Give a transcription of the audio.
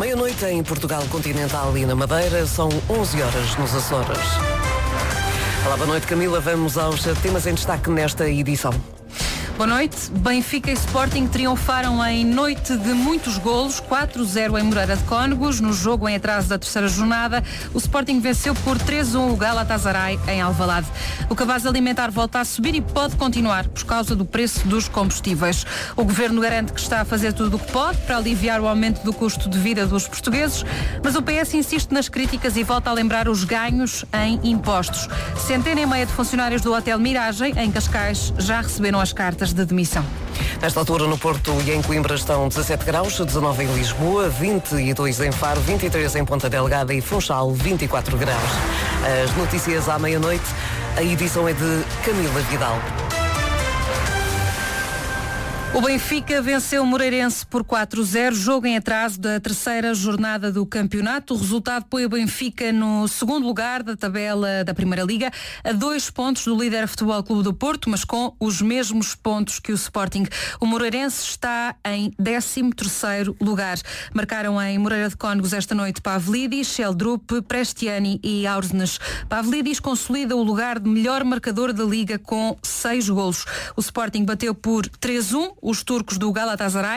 Meia-noite em Portugal Continental e na Madeira, são 11 horas nos Açores. Olá, boa noite, Camila. Vamos aos temas em destaque nesta edição. Boa noite. Benfica e Sporting triunfaram em noite de muitos golos, 4-0 em Moreira de Cónegos. No jogo em atraso da terceira jornada, o Sporting venceu por 3-1 o Galatasaray em Alvalade. O cabaz alimentar volta a subir e pode continuar por causa do preço dos combustíveis. O Governo garante que está a fazer tudo o que pode para aliviar o aumento do custo de vida dos portugueses, mas o PS insiste nas críticas e volta a lembrar os ganhos em impostos. Centena e meia de funcionários do Hotel Miragem, em Cascais, já receberam as cartas de demissão. Nesta altura, no Porto e em Coimbra estão 17 graus, 19 em Lisboa, 22 em Faro, 23 em Ponta Delgada e Funchal, 24 graus. As notícias à meia-noite, a edição é de Camila Vidal. O Benfica venceu o Moreirense por 4-0, jogo em atraso da terceira jornada do campeonato. O resultado põe o Benfica no segundo lugar da tabela da Primeira Liga, a 2 pontos do líder Futebol Clube do Porto, mas com os mesmos pontos que o Sporting. O Moreirense está em 13º lugar. Marcaram em Moreira de Cónegos esta noite Pavlidis, Sheldrup, Prestiani e Aursnes. Pavlidis consolida o lugar de melhor marcador da Liga com 6 golos. O Sporting bateu por 3-1 os turcos do Galatasaray.